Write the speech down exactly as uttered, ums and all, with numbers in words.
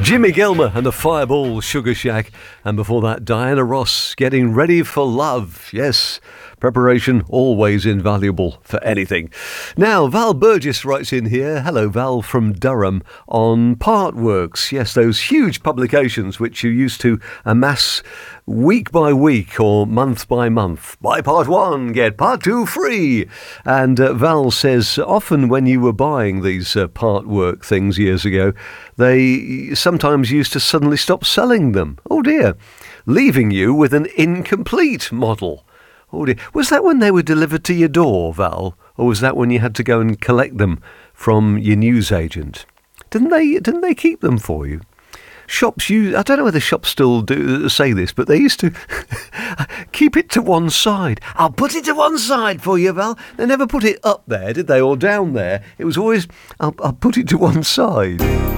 Jimmy Gilmer and the Fireball Sugar Shack. And before that, Diana Ross, Getting Ready for Love. Yes, preparation always invaluable for anything. Now, Val Burgess writes in here. Hello, Val from Durham on Partworks. Yes, those huge publications which you used to amass week by week or month by month. Buy part one, get part two free. And uh, Val says often when you were buying these uh, Partwork things years ago, they sometimes used to suddenly stop selling them. Oh dear. Leaving you with an incomplete model. Oh dear. Was that when they were delivered to your door, Val? Or was that when you had to go and collect them from your newsagent? Didn't they, didn't they keep them for you? Shops, you, I don't know whether shops still do say this, but they used to keep it to one side. I'll put it to one side for you, Val. They never put it up there, did they, or down there? It was always, I'll, I'll put it to one side.